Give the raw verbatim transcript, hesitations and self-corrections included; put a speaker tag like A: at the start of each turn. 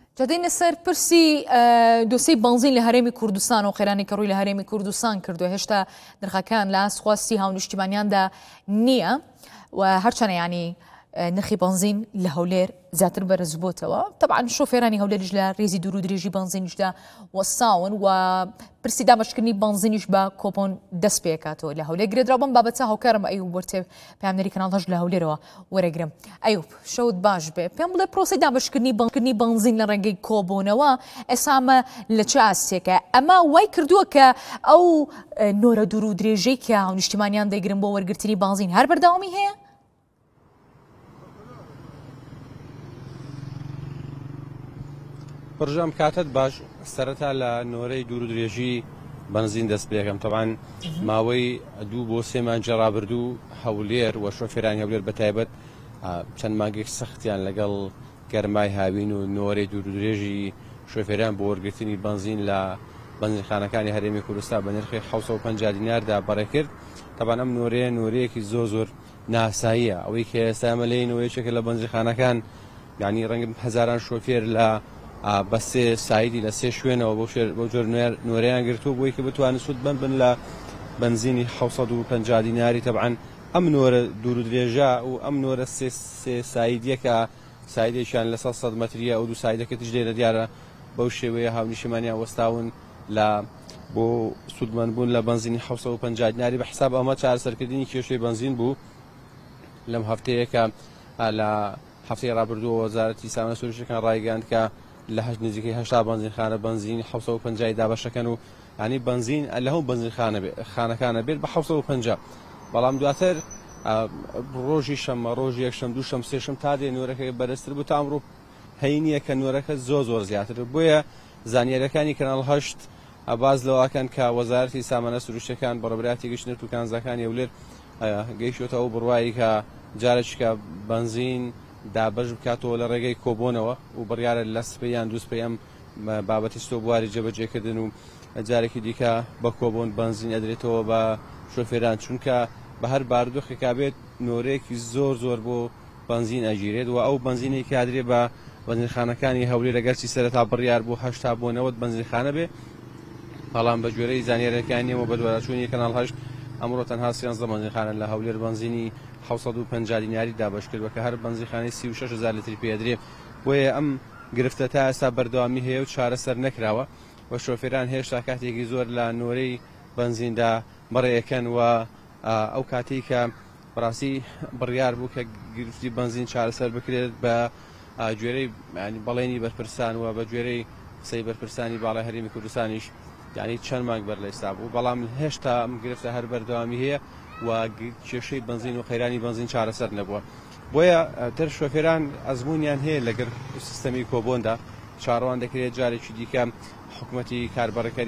A: جادين سەر پرسی دۆسەی بنزین لە هەرێمی کوردستان و خێرانی کە ڕووی لە هەرێمی کوردستان کردو هێشتا نرخەکان لە ئاسخواستی هاونیشتیمانیاندا نییە و هەرچەنە ینی نرخی بنزین لە هەولێر زیاتر بەرز بۆتەوە. طبعا شۆفێرانی هەولێریش لە ڕێزی دوور و درێژی بنزینیشدا وەساون و پرسی دامەشکردنی بنزینیش بە کۆپۆن دەست پێکاتەوە لە هەولێر گرێدرا بم بابەتە هاوکارم ئەیوب وەرتێ پامنەری کەناڵ هەژ لە هەولێرەوە وەرەگرم. ئەیوب شەوت باش بێ پێم بڵێ پرۆسی دامەشکردنی بنکردنی بنزین لە ڕێگەی کۆبوونەوە ئێسامە لە چه ئاستێکە ئەمە وای کردووە کە ئەو نۆرە دوور و درێژەی کە هاونیشتیمانیان دەیگرن بۆ وەرگرتنی بنزین هەر بەردەوامی هەیە؟
B: پرژەم کاتت باش سەرەتا لە نۆرەی دوور و درێژی بنزین دەست پێکەم. تەبعاً ماوەی دوو بۆ سێ مانگی ڕابردوو هەولێر و شۆفێرانی هەولێر بەتایبەت چەند مانگێک سەختیان لەگەڵ گەرمای هاوین و نۆرەی دوور و درێژی شۆفێران بۆ وەرگرتنی بنزین لە بنزینخانەکانی هەرێمی کوردستان بە نرخی حەوت سەد و پەنجا دیناردا بەڕێ کرد. تەبعاً ئەم نۆرەیە نۆرەیەکی زۆر زۆر ناساییە، ئەوەی کە ئێستا ئەمە لەینەوەیەکێکە لە بنزینخانەکان یعنی ڕەنگە هەزاران شۆفێر لە بە سێ سایدی لە سێ شوێنەوە بۆ جۆر نۆرەیان گرتووە بۆی کە بتوانن سوود بن بن لە بنزینی حەوت سەد و پەنجا دیناری. تەبعاً ئەم نۆرە دوور و درێژە و ئەم نۆرە سێ سایدیەکە سایدێکیان لە سەد سەد مەتریە و دوو سایدەکە تیش لێرە دیارە بەو شێوەیە هاونیشتیمانیان وەستاون لە بۆ سوودمەندبوون لە بنزینی حەوت سەد و پەنجا دیناری. بە حساب ئەمە چارەسەرکردنی کێشەی بنزین بوو لەم هەفتەیەکە لە هەفتەی ڕابردووە وەزارەتی سامانە سروشتەکان ڕایگەاند کە لە هەشت نزیکەی هەشتا بنزینخانە بنزینی حەوت سەد و پەنجا دابەشەکەن و ینی بنزین لە هەموو بنزینخانەکانە بێت بە حەوت سەد و پەنجا. بەڵام دواتر ڕۆژی شەممە ڕۆژی یەکشەم دووشەم سێشەم تا دێ نۆرەکە بەرزتر بوو تا ئەمڕۆ هەی نییە کە نۆرەکە زۆر زۆر زیاتر. بۆیە زانیاریەکانی کەناڵ هەشت باز لەوەکەن کە وەزارەتی سامانە سروشتەکان بەڕێوەبەری گەشتنەوە و کانزاکانی هەولێر گەیشتووەتە ئەو بڕوایی کە جارێکیکە بنزین دابەش بکاتەوە لە ڕێگەی کۆبوونەوە و بڕیارە لە سپەیان دوو سپەی ئەم بابەتی ستۆبواری جێبەجێکردن و جارێکی دیکە بە کۆبوون بنزین ئەدرێتەوە بە شۆفێران، چونکە بە هەر بارودۆخێکا بێت نۆرەیەکی زۆر زۆر بۆ بنزین ئەگیرێت و ئەو بنزینەی کادرێ بە بنزینخانەکانی هەولێر لەگەرچی سەرەتا بڕیار بۆ هەشتا بۆ نەوەت بنزینخانە بێ، بەڵام بە گوێرەی زانیاریەکانیەوە بە دووەرچوونی کەناڵ هەشت ئەمڕۆ تەنها سیانزدە بنزینخانە لە هەولێر بنزینی حەوت سەد و پەنجا دیناری دابەش کرد کە هەر بنزینخانەی سی و شەش هەزار لیتری پێدرێ. بۆیە ئەم گرفتە تا ئێستا بەردەوامی هەیە و چارەسەر نەکراوە و شۆفێران هێشتا کاتێکی زۆر لە نۆرەی بنزیندا بەڕێەکەن و ئەو کاتێک کە بەڕاستی بڕیار بوو کە گرفتی بنزین چارەسەر بکرێت بە گوێرەی بەڵێنی بەرپرسان و بە گوێرەی قسەی بەرپرسانی باڵای هەرێمی کوردستانیش یعنی چەند مانگ بەر لە ئێستا بوو، بەڵام هێشتا ئەم گرفتە هەر بەردەوامی هەیە و کێشەی بنزین و خەیرانی بنزین چارەسەر نەبووە. بۆیە تر شۆفێران ئەزموونیان هەیە لەگەر سیستەمی کۆبووندا چاڕەوان دەکرێت جارێکی دیکە حکوومەتی کاربەرەکە